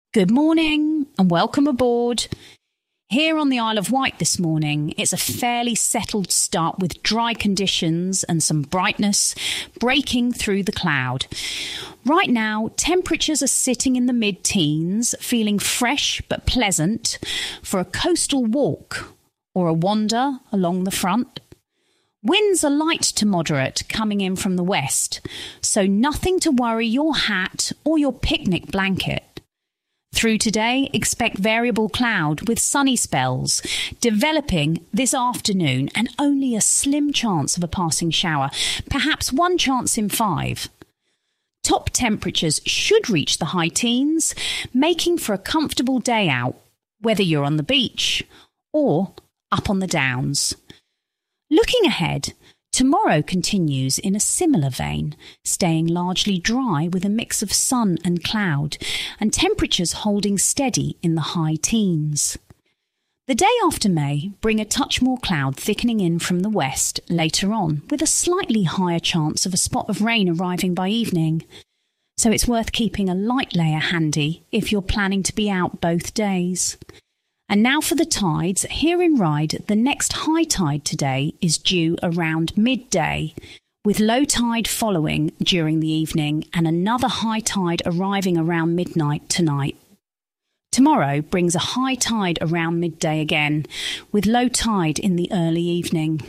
Good morning and welcome aboard. Here on the Isle of Wight this morning, it's a fairly settled start with dry conditions and some brightness breaking through the cloud. Right now, temperatures are sitting in the mid-teens, feeling fresh but pleasant for a coastal walk or a wander along the front. Winds are light to moderate coming in from the west, so nothing to worry your hat or your picnic blanket. Through today, expect variable cloud with sunny spells developing this afternoon and only a slim chance of a passing shower, perhaps one chance in 5. Top temperatures should reach the high teens, making for a comfortable day out, whether you're on the beach or up on the downs. Looking ahead, tomorrow continues in a similar vein, staying largely dry with a mix of sun and cloud, and temperatures holding steady in the high teens. The day after may bring a touch more cloud thickening in from the west later on, with a slightly higher chance of a spot of rain arriving by evening. So it's worth keeping a light layer handy if you're planning to be out both days. And now for the tides. Here in Ryde, the next high tide today is due around midday, with low tide following during the evening and another high tide arriving around midnight tonight. Tomorrow brings a high tide around midday again, with low tide in the early evening.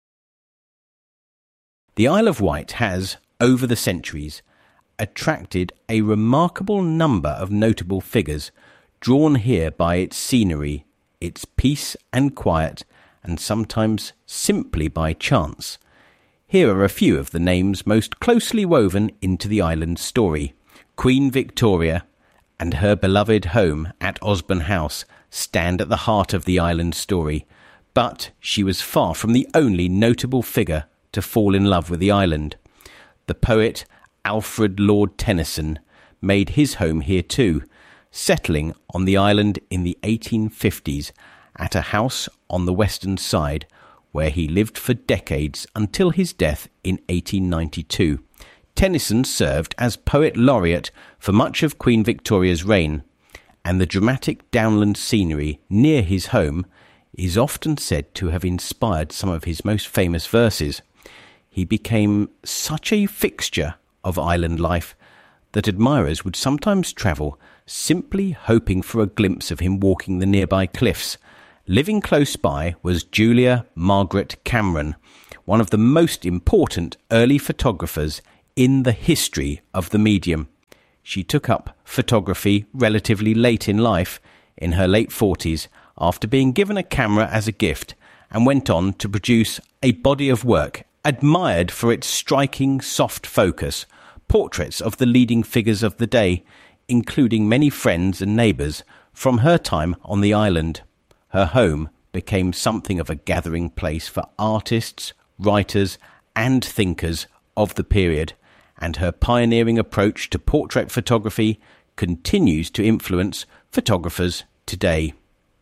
The Isle of Wight has, over the centuries, attracted a remarkable number of notable figures drawn here by its scenery, its peace and quiet, and sometimes simply by chance. Here are a few of the names most closely woven into the island's story. Queen Victoria and her beloved home at Osborne House stand at the heart of the island's story, but she was far from the only notable figure to fall in love with the island. The poet Alfred Lord Tennyson made his home here too, settling on the island in the 1850s at a house on the western side where he lived for decades until his death in 1892. Tennyson served as poet laureate for much of Queen Victoria's reign, and the dramatic downland scenery near his home is often said to have inspired some of his most famous verses. He became such a fixture of island life that admirers would sometimes travel simply hoping for a glimpse of him walking the nearby cliffs. Living close by was Julia Margaret Cameron, one of the most important early photographers in the history of the medium. She took up photography relatively late in life, in her late 40s, after being given a camera as a gift, and went on to produce a body of work admired for its striking soft focus, portraits of the leading figures of the day, including many friends and neighbours from her time on the island. Her home became something of a gathering place for artists, writers and thinkers of the period, and her pioneering approach to portrait photography continues to influence photographers today.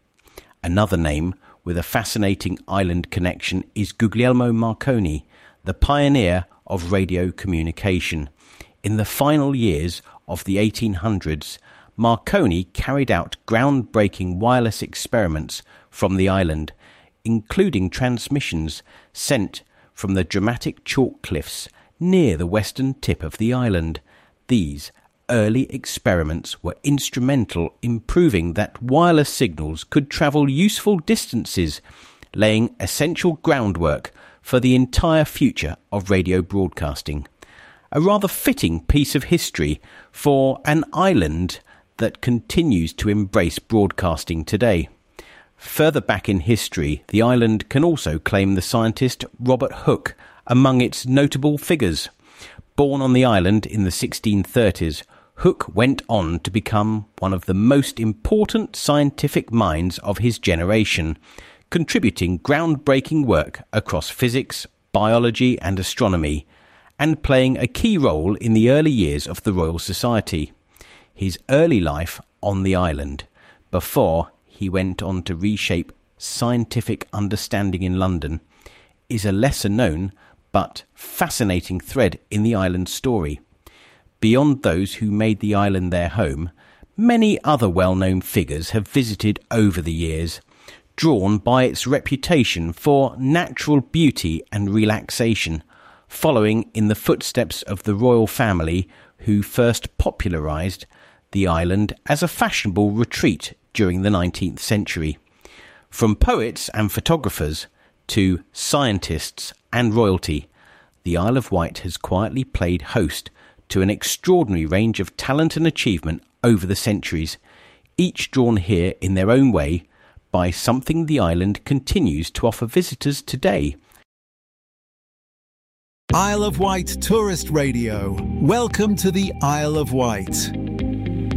Another name with a fascinating island connection is Guglielmo Marconi, the pioneer of radio communication. In the final years of the 1800s, Marconi carried out groundbreaking wireless experiments from the island, including transmissions sent from the dramatic chalk cliffs near the western tip of the island. These early experiments were instrumental in proving that wireless signals could travel useful distances, laying essential groundwork for the entire future of radio broadcasting. A rather fitting piece of history for an island that continues to embrace broadcasting today. Further back in history, the island can also claim the scientist Robert Hooke among its notable figures. Born on the island in the 1630s, Hooke went on to become one of the most important scientific minds of his generation, contributing groundbreaking work across physics, biology and astronomy, and playing a key role in the early years of the Royal Society. His early life on the island, before he went on to reshape scientific understanding in London, is a lesser known but fascinating thread in the island's story. Beyond those who made the island their home, Many other well-known figures have visited over the years, drawn by its reputation for natural beauty and relaxation, following in the footsteps of the royal family who first popularised the island as a fashionable retreat during the 19th century. From poets and photographers to scientists and royalty, the Isle of Wight has quietly played host to an extraordinary range of talent and achievement over the centuries, each drawn here in their own way by something the island continues to offer visitors today. Isle of Wight Tourist Radio. Welcome to the Isle of Wight.